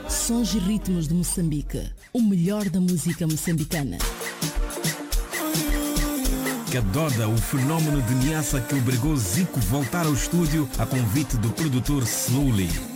Sons e ritmos de Moçambique. O melhor da música moçambicana. Cadoda, o fenômeno de Niassa que obrigou Zico a voltar ao estúdio a convite do produtor Slowly.